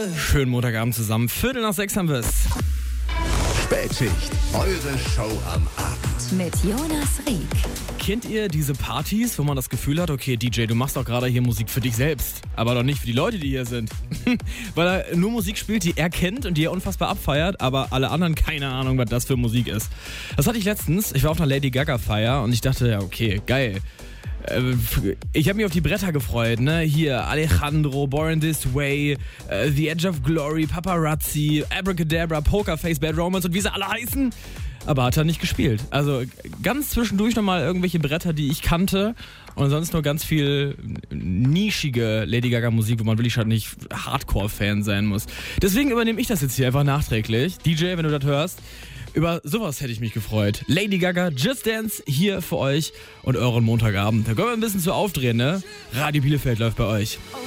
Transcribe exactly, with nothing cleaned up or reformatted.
Schönen Montagabend zusammen. Viertel nach sechs haben wir es. Spätschicht, eure Show am Abend. Mit Jonas Rieck. Kennt ihr diese Partys, wo man das Gefühl hat, okay, D J, du machst doch gerade hier Musik für dich selbst, aber doch nicht für die Leute, die hier sind. Weil er nur Musik spielt, die er kennt und die er unfassbar abfeiert, aber alle anderen keine Ahnung, was das für Musik ist. Das hatte ich letztens. Ich war auf einer Lady Gaga Feier und ich dachte, ja, okay, geil. Ich habe mich auf die Bretter gefreut, ne? Hier Alejandro, Born This Way, uh, The Edge of Glory, Paparazzi, Abracadabra, Pokerface, Bad Romance und wie sie alle heißen. Aber hat er nicht gespielt. Also ganz zwischendurch nochmal irgendwelche Bretter, die ich kannte und sonst nur ganz viel nischige Lady Gaga Musik, wo man wirklich halt nicht Hardcore-Fan sein muss. Deswegen übernehme ich das jetzt hier einfach nachträglich. D J, wenn du das hörst. Über sowas hätte ich mich gefreut. Lady Gaga, Just Dance hier für euch und euren Montagabend. Da können wir ein bisschen zu aufdrehen, ne? Radio Bielefeld läuft bei euch.